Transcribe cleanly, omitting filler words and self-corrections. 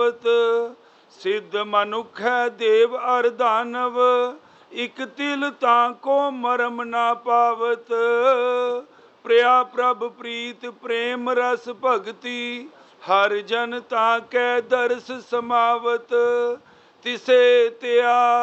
पावत। सिद्ध मनुख है देव अर दानव, इक तिल ताको मरम ना पावत। प्रिया प्रभ प्रीत प्रेम रस भगति, हर जन ताकै दर्श समावत। तिसे त्या